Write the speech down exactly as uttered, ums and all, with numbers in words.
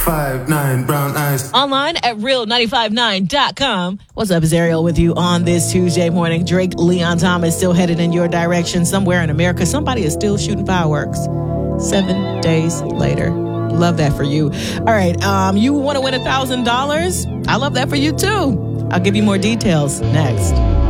five nine, brown eyes. Online at real nine five nine dot com. What's up, it's Ariel with you on this Tuesday morning. Drake Leon Thomas still headed in your direction. Somewhere in America, somebody is still shooting fireworks seven days later. Love that for you. All right, um, you want to win one thousand dollars? I love that for you, too. I'll give you more details next.